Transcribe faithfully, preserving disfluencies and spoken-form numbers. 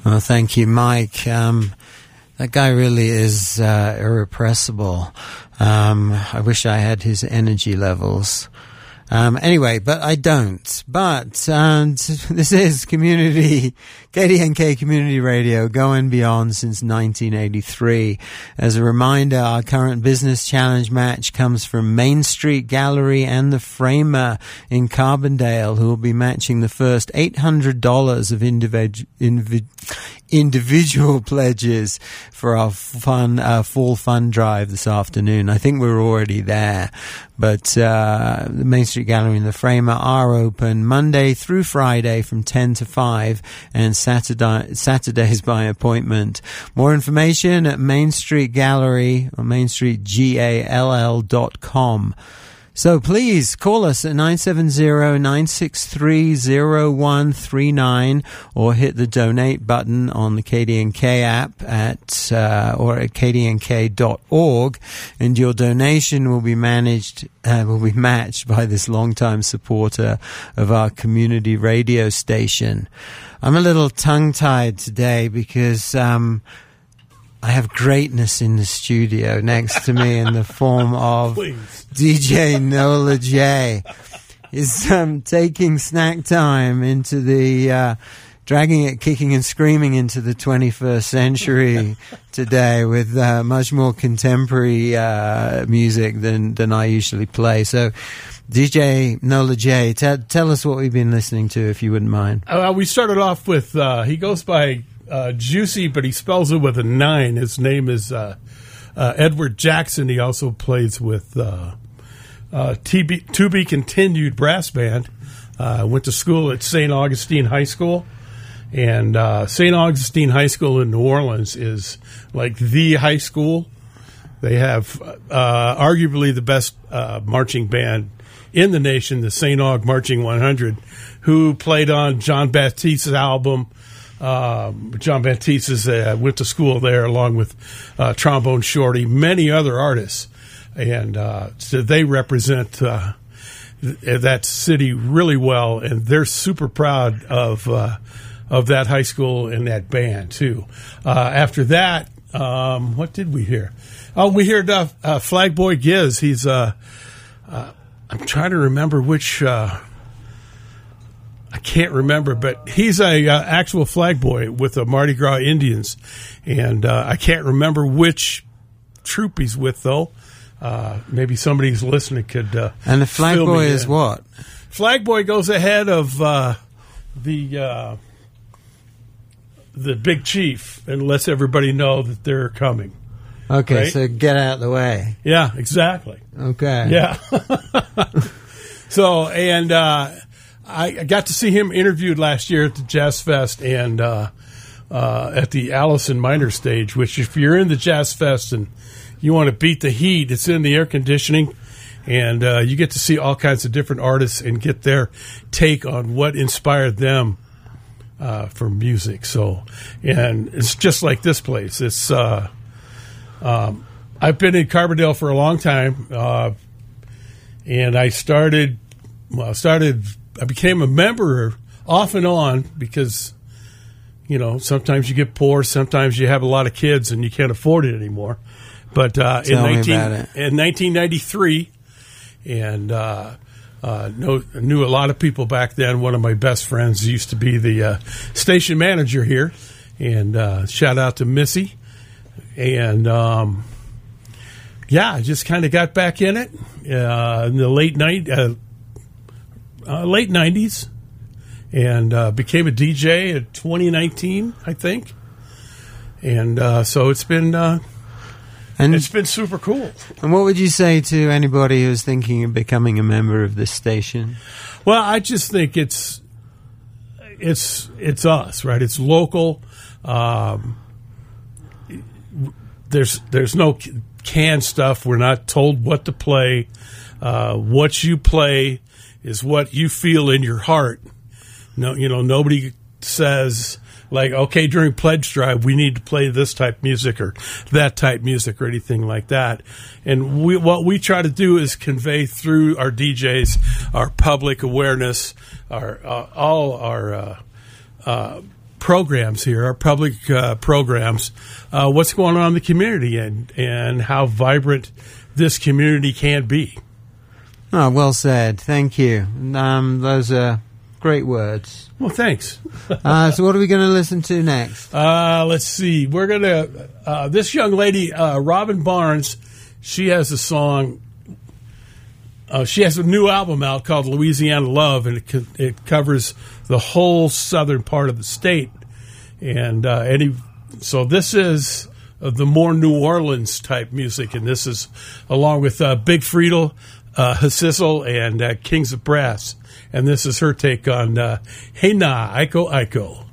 Well, thank you, Mike. Um, that guy really is uh, irrepressible. Um, I wish I had his energy levels. Um, anyway, but I don't. But and this is community, K D N K Community Radio, going beyond since nineteen eighty-three. As a reminder, our current business challenge match comes from Main Street Gallery and the Framer in Carbondale, who will be matching the first eight hundred dollars of individual invi- individual pledges for our fun uh, fall fun drive this afternoon. I think we're already there, but uh, the Main Street Gallery and the Framer are open Monday through Friday from ten to five, and Saturday Saturdays by appointment. More information at Main Street Gallery or Main Street G A L L dot com. So please call us at nine seven zero, nine six three, zero one three nine or hit the donate button on the K D N K app at uh, or at k d n k dot org, and your donation will be managed uh, will be matched by this longtime supporter of our community radio station. I'm a little tongue-tied today because um I have greatness in the studio next to me in the form of Please. D J Nola J. Is um, taking snack time into the, uh, dragging it, kicking and screaming into the twenty-first century today with uh, much more contemporary uh, music than, than I usually play. So, D J Nola J, t- tell us what we've been listening to, if you wouldn't mind. Uh, we started off with, uh, he goes by uh, Juicy, but he spells it with a nine. His name is uh, uh, Edward Jackson. He also plays with uh, uh, T B, To Be Continued Brass Band. Uh, went to school at Saint Augustine High School. And uh, Saint Augustine High School in New Orleans is like the high school. They have uh, arguably the best uh, marching band in the nation, the Saint Aug Marching one hundred, who played on John Baptiste's album. Uh, John Baptiste uh, went to school there along with uh, Trombone Shorty, many other artists. And uh, so they represent uh, th- that city really well, and they're super proud of uh, of that high school and that band, too. Uh, after that, um, what did we hear? Oh, we heard uh, uh, Flagboy Giz. He's, uh, uh, I'm trying to remember which, uh, I can't remember, but he's a uh, actual flag boy with the Mardi Gras Indians. And uh, I can't remember which troop he's with, though. Uh, maybe somebody who's listening could uh, And the flag boy is what? Flag boy goes ahead of uh, the... Uh, the big chief and lets everybody know that they're coming. Okay, right? So get out of the way. Yeah, exactly. Okay. Yeah. So, and uh, I got to see him interviewed last year at the Jazz Fest and uh, uh, at the Allison Minor stage, which if you're in the Jazz Fest and you want to beat the heat, it's in the air conditioning, and uh, you get to see all kinds of different artists and get their take on what inspired them Uh, for music. So, and it's just like this place. It's uh, um, I've been in Carbondale for a long time, uh, and I started. Well, started. I became a member off and on because, you know, sometimes you get poor, sometimes you have a lot of kids and you can't afford it anymore. But uh, in Tell me nineteen about it. in nineteen ninety-three, and. Uh, Uh, know, knew a lot of people back then. One of my best friends used to be the uh, station manager here, and uh, shout out to Missy. And um, yeah, I just kind of got back in it uh, in the late night, uh, uh, late nineties, and uh, became a D J in twenty nineteen, I think. And uh, so it's been. Uh, And it's been super cool. And what would you say to anybody who's thinking of becoming a member of this station? Well, I just think it's it's it's us, right? It's local. Um, there's there's no canned stuff. We're not told what to play. Uh, what you play is what you feel in your heart. No, you know, nobody says. Like, okay, during pledge drive, we need to play this type music or that type music or anything like that. And we, what we try to do is convey through our D Js our public awareness, our uh, all our uh, uh, programs here, our public uh, programs, uh, what's going on in the community and, and how vibrant this community can be. Oh, well said. Thank you. Um, those are great words. Well, thanks. uh, so what are we going to listen to next? Uh, let's see. We're going to, uh, this young lady, uh, Robin Barnes, she has a song, uh, she has a new album out called Louisiana Love, and it, co- it covers the whole southern part of the state. And uh, any, so this is uh, the more New Orleans type music, and this is along with uh, Big Friedel, uh, Hassizzle, and uh, Kings of Brass. And this is her take on uh, Hey Na, Iko Iko.